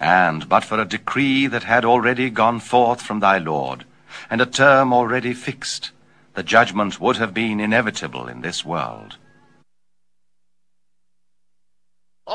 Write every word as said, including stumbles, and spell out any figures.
And but for a decree that had already gone forth from thy Lord, and a term already fixed, the judgment would have been inevitable in this world.